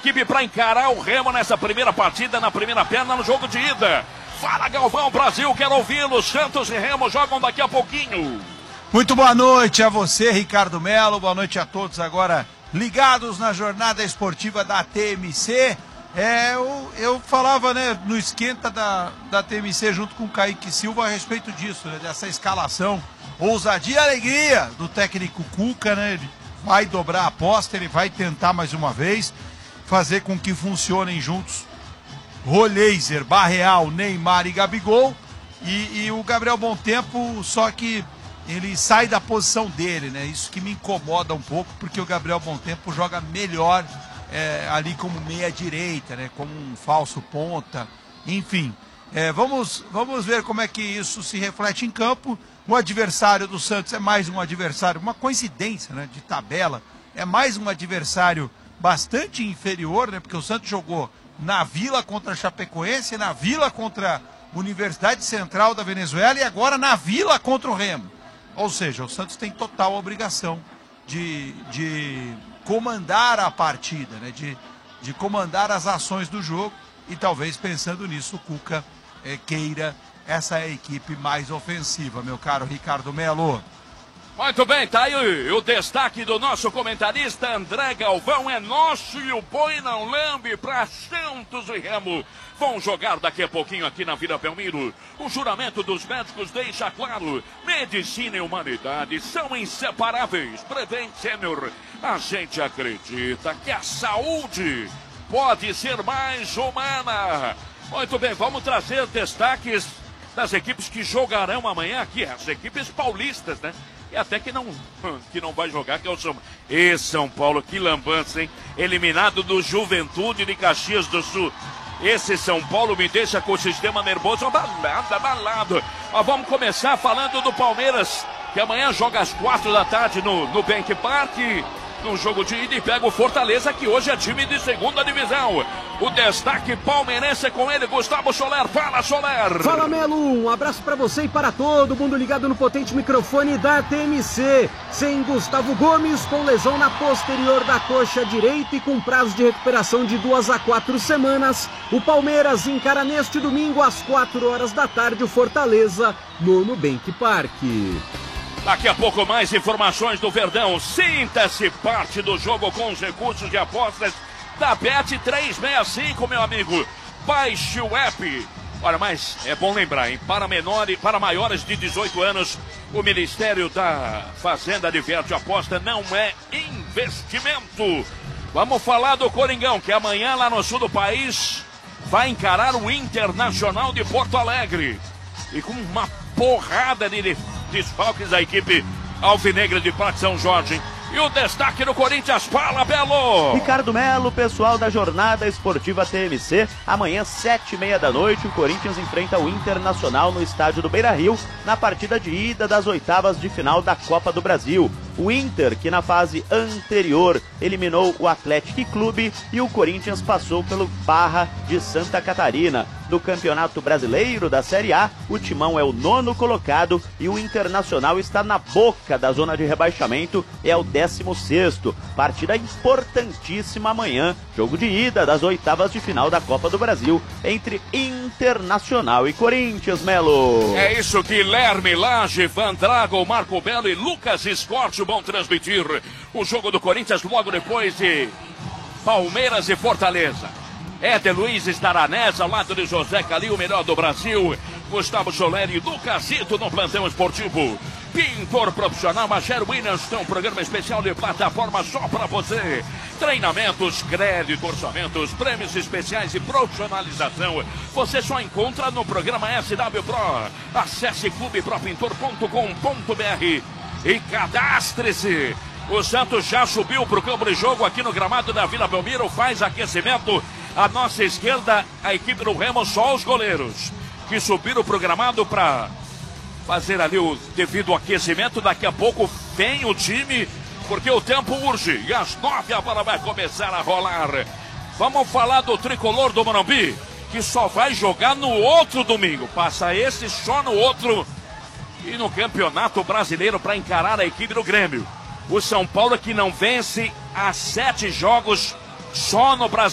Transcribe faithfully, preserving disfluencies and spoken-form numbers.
equipe para encarar o Remo nessa primeira partida, na primeira perna, no jogo de ida. Fala, Galvão, Brasil, quero ouvi-lo. Santos e Remo jogam daqui a pouquinho. Muito boa noite a você, Ricardo Melo. Boa noite a todos agora ligados na jornada esportiva da T M C. É, eu, eu falava, né, no esquenta da, da T M C junto com o Kaique Silva a respeito disso, né, dessa escalação, ousadia e alegria do técnico Cuca, né, ele vai dobrar a aposta, ele vai tentar mais uma vez fazer com que funcionem juntos Roleiser, Barreal, Neymar e Gabigol, e, e o Gabriel Bontempo, só que ele sai da posição dele, né, isso que me incomoda um pouco, porque o Gabriel Bontempo joga melhor É, ali como meia direita, né, como um falso ponta, enfim, é, vamos, vamos ver como é que isso se reflete em campo. O adversário do Santos é mais um adversário, uma coincidência, né, de tabela, é mais um adversário bastante inferior, né, porque o Santos jogou na Vila contra a Chapecoense, na Vila contra a Universidade Central da Venezuela e agora na Vila contra o Remo, ou seja, o Santos tem total obrigação de... de comandar a partida, né? de, de comandar as ações do jogo, e talvez pensando nisso o Cuca é, queira essa equipe mais ofensiva, meu caro Ricardo Melo. Muito bem, tá aí o destaque do nosso comentarista André Galvão, é nosso e o boi não lambe para Santos e Remo. Vão jogar daqui a pouquinho aqui na Vila Belmiro. O juramento dos médicos deixa claro: medicina e humanidade são inseparáveis. Prevent Senior, a gente acredita que a saúde pode ser mais humana. Muito bem, vamos trazer destaques das equipes que jogarão amanhã aqui, as equipes paulistas, né? E até que não, que não vai jogar, que é o São Paulo. E São Paulo, que lambança, hein? Eliminado do Juventude de Caxias do Sul. Esse São Paulo me deixa com o sistema nervoso abalado, abalado. Mas vamos começar falando do Palmeiras, que amanhã joga às quatro da tarde no, no Bank Park, no jogo de ida, e pega o Fortaleza, que hoje é time de segunda divisão. O destaque palmeirense é com ele, Gustavo Soler. Fala, Soler! Fala, Melo! Um abraço para você e para todo mundo ligado no potente microfone da T M C. Sem Gustavo Gomes, com lesão na posterior da coxa direita e com prazo de recuperação de duas a quatro semanas, o Palmeiras encara neste domingo às quatro horas da tarde o Fortaleza no Nubank Park. Daqui a pouco mais informações do Verdão. Sinta-se parte do jogo com os recursos de apostas da Bet trezentos e sessenta e cinco, meu amigo. Baixe o app. Olha, mas é bom lembrar, hein? Para menores, para maiores de dezoito anos, o Ministério da Fazenda adverte: aposta não é investimento. Vamos falar do Coringão, que amanhã lá no sul do país vai encarar o Internacional de Porto Alegre. E com uma porrada de desfalques da equipe alvinegra de Parque São Jorge. E o destaque do Corinthians, fala, Belo! Ricardo Melo, pessoal da Jornada Esportiva T M C. Amanhã, sete e meia da noite, o Corinthians enfrenta o Internacional no estádio do Beira-Rio, na partida de ida das oitavas de final da Copa do Brasil. O Inter, que na fase anterior eliminou o Atlético Clube, e o Corinthians passou pelo Barra de Santa Catarina. No Campeonato Brasileiro da Série A, o Timão é o nono colocado e o Internacional está na boca da zona de rebaixamento, é o décimo sexto. Partida importantíssima amanhã, jogo de ida das oitavas de final da Copa do Brasil entre Internacional e Corinthians, Melo. É isso, Guilherme Lage, Van Drago, Marco Belo e Lucas Escorte vão transmitir o jogo do Corinthians logo depois de Palmeiras e Fortaleza. Éder Luiz estará nessa, ao lado de José Calil, o melhor do Brasil, Gustavo Soler e Lucasito no plantão esportivo. Pintor profissional, Magero Williams tem um programa especial de plataforma só para você. Treinamentos, crédito, orçamentos, prêmios especiais e profissionalização. Você só encontra no programa S W Pro. Acesse clube pro pintor ponto com ponto br e cadastre-se. O Santos já subiu para o campo de jogo aqui no gramado da Vila Belmiro, faz aquecimento. À nossa esquerda, a equipe do Remo, só os goleiros que subiram para o gramado para fazer ali o devido aquecimento. Daqui a pouco vem o time, porque o tempo urge. E às nove a bola vai começar a rolar. Vamos falar do tricolor do Morumbi, que só vai jogar no outro domingo. Passa esse, só no outro. E no Campeonato Brasileiro para encarar a equipe do Grêmio. O São Paulo, que não vence há sete jogos só no Brasil.